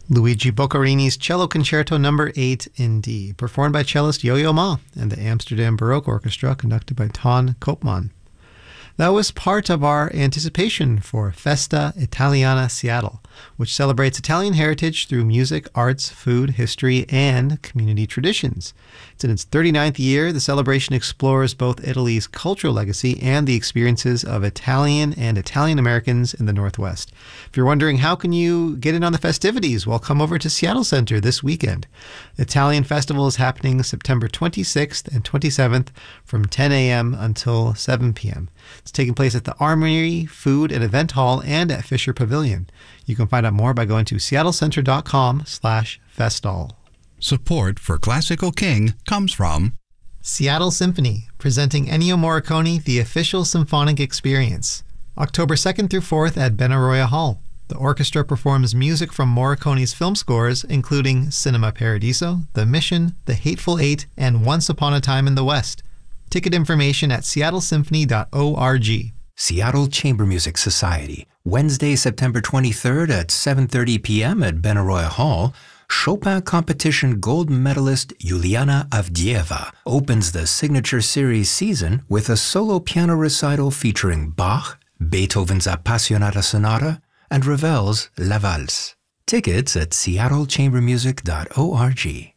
Luigi Boccarini's Cello Concerto No. 8 in D, performed by cellist Yo-Yo Ma and the Amsterdam Baroque Orchestra, conducted by Ton Koopman. That was part of our anticipation for Festa Italiana Seattle, which celebrates Italian heritage through music, arts, food, history, and community traditions. It's in its 39th year. The celebration explores both Italy's cultural legacy and the experiences of Italian and Italian Americans in the Northwest. If you're wondering how can you get in on the festivities, well, come over to Seattle Center this weekend. The Italian Festival is happening September 26th and 27th from 10 a.m. until 7 p.m. It's taking place at the Armory Food and Event Hall and at Fisher Pavilion. You can find out more by going to seattlecenter.com/festall. Support for Classical King comes from Seattle Symphony, presenting Ennio Morricone, The Official Symphonic Experience. October 2nd through 4th at Benaroya Hall. The orchestra performs music from Morricone's film scores, including Cinema Paradiso, The Mission, The Hateful Eight, and Once Upon a Time in the West. Ticket information at seattlesymphony.org. Seattle Chamber Music Society, Wednesday, September 23rd at 7:30 p.m. at Benaroya Hall. Chopin competition gold medalist Yuliana Avdieva opens the Signature Series season with a solo piano recital featuring Bach, Beethoven's Appassionata Sonata, and Ravel's La Valse. Tickets at seattlechambermusic.org.